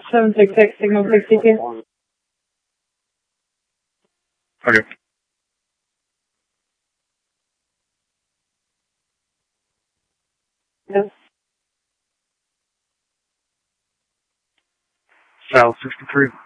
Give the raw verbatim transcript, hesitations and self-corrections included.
seven six six, signal six T Q. Okay. Yes. South sixty-three.